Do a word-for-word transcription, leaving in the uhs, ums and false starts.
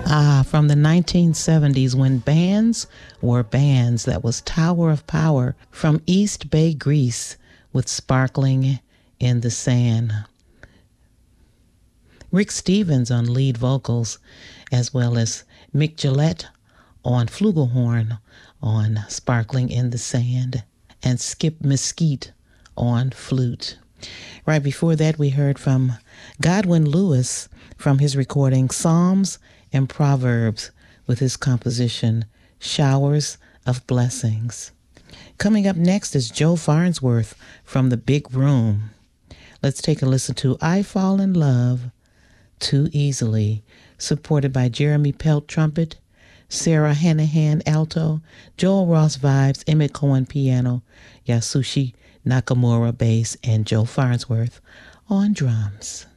Ah, from the nineteen seventies when bands were bands. That was Tower of Power from East Bay, Greece with Sparkling in the Sand. Rick Stevens on lead vocals, as well as Mick Gillette on flugelhorn on Sparkling in the Sand, and Skip Mesquite on flute. Right before that, we heard from Godwin Lewis from his recording Psalms and Proverbs with his composition Showers of Blessings. Coming up next is Joe Farnsworth from The Big Room. Let's take a listen to I Fall in Love Too Easily, supported by Jeremy Pelt trumpet, Sarah Hanahan alto, Joel Ross vibes, Emmett Cohen piano, Yasushi Nakamura bass, and Joe Farnsworth on drums.